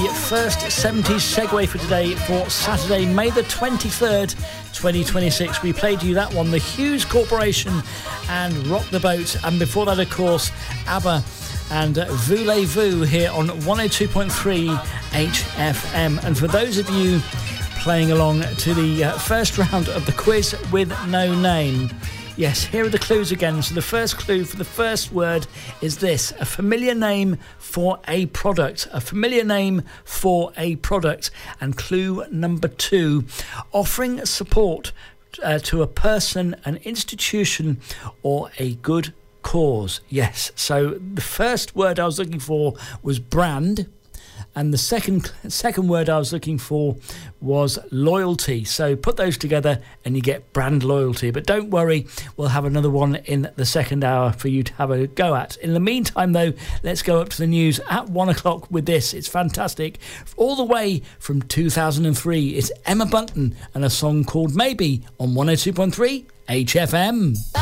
First 70s segue for today for Saturday, May the 23rd, 2026. We played you that one, the Hughes Corporation and Rock the Boat. And before that, of course, ABBA and Voulez-Vous here on 102.3 HFM. And for those of you playing along to the first round of the quiz with no name, yes, here are the clues again. So the first clue for the first word is this: a familiar name for a product. A familiar name for a product. And clue number 2, offering support to a person, an institution, or a good cause. Yes, so the first word I was looking for was brand. And the second word I was looking for was loyalty. So put those together and you get brand loyalty. But don't worry, we'll have another one in the second hour for you to have a go at. In the meantime, though, let's go up to the news at 1 o'clock with this. It's fantastic. All the way from 2003, it's Emma Bunton and a song called Maybe on 102.3 HFM.